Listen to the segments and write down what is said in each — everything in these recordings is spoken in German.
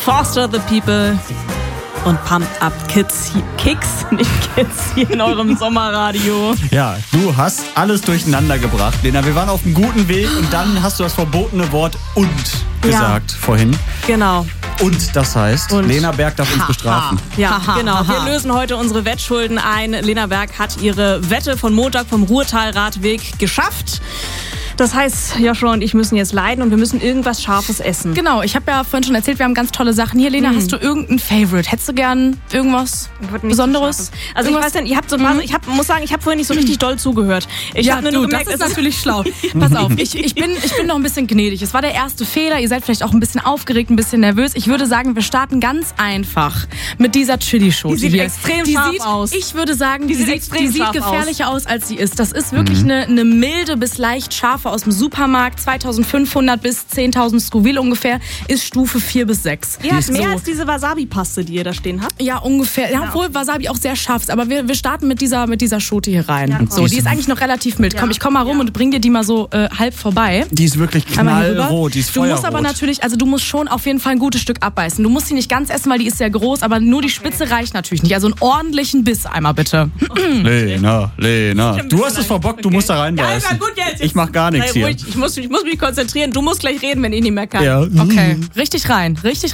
Foster the People und Pumped Up Kicks, nicht Kids, hier in eurem Sommerradio. Ja, du hast alles durcheinander gebracht, Lena. Wir waren auf einem guten Weg und dann hast du das verbotene Wort "und" gesagt vorhin. Genau. Und das heißt, Lena Berg darf uns bestrafen. Ja, genau. Wir lösen heute unsere Wettschulden ein. Lena Berg hat ihre Wette von Montag vom Ruhrtal-Radweg geschafft. Das heißt, Joshua und ich müssen jetzt leiden und wir müssen irgendwas Scharfes essen. Genau, ich habe ja vorhin schon erzählt, wir haben ganz tolle Sachen hier. Lena, hast du irgendein Favorite? Hättest du gern irgendwas Besonderes? Also ich weiß nicht, ich muss sagen, ich habe vorhin nicht so richtig doll zugehört. Ich habe nur gemerkt, das ist natürlich schlau. Pass auf, ich bin noch ein bisschen gnädig. Es war der erste Fehler. Ihr seid vielleicht auch ein bisschen aufgeregt, ein bisschen nervös. Ich würde sagen, wir starten ganz einfach mit dieser Chili-Schote. Die sieht extrem scharf aus. Ich würde sagen, die sieht gefährlicher aus, als sie ist. Das ist wirklich eine milde bis leicht scharfe aus dem Supermarkt, 2500 bis 10.000 Scoville ungefähr, ist Stufe 4 bis 6. Die ist mehr als diese Wasabi-Paste, die ihr da stehen habt? Ja, ungefähr. Ja, obwohl Wasabi auch sehr scharf ist, aber wir starten mit dieser Schote hier rein. Ja, so, die ist eigentlich noch relativ mild. Komm, ich komm mal rum und bring dir die mal so halb vorbei. Die ist wirklich knallrot, die ist feuerrot. Du musst aber natürlich, also du musst schon auf jeden Fall ein gutes Stück abbeißen. Du musst sie nicht ganz essen, weil die ist sehr groß, aber nur die Spitze reicht natürlich nicht. Also einen ordentlichen Biss einmal bitte. Lena, du hast es verbockt, du musst da reinbeißen. Ja, gut jetzt. Ich mach gar nichts hier. Ich muss mich konzentrieren. Du musst gleich reden, wenn ich nicht mehr kann. Ja. Okay, richtig rein.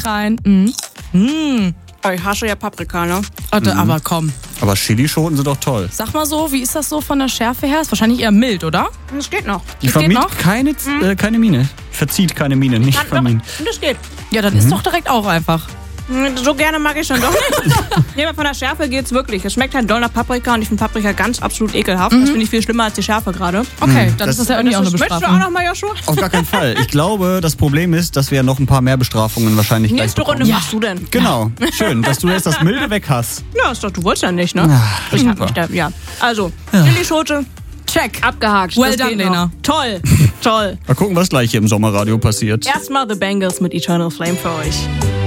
Ich hasse ja Paprika, ne? Aber komm. Aber Chilischoten sind doch toll. Sag mal so, wie ist das so von der Schärfe her? Ist wahrscheinlich eher mild, oder? Das geht noch. Die vermied keine Miene. Verzieht keine Miene, nicht vermieden. Das geht. Ja, dann ist doch direkt auch einfach. So gerne mag ich schon doch nicht. Nee, aber von der Schärfe geht's wirklich. Es schmeckt halt doll nach Paprika und ich finde Paprika ganz absolut ekelhaft. Das finde ich viel schlimmer als die Schärfe gerade. Okay, dann ist das ja irgendwie auch eine Bestrafung. Bestrafung. Möchtest du auch noch mal, Joshua? Auf gar keinen Fall. Ich glaube, das Problem ist, dass wir noch ein paar mehr Bestrafungen wahrscheinlich gleich Nächste bekommen. Runde machst du denn? Genau, schön, dass du jetzt das Milde weg hast. Ja, ist doch, du wolltest ja nicht, ne? Ich hab nicht, ja. Also, Chili-Schote, check, abgehakt. Well done, Lena. Toll. Mal gucken, was gleich hier im Sommerradio passiert. Erstmal The Bangles mit Eternal Flame für euch.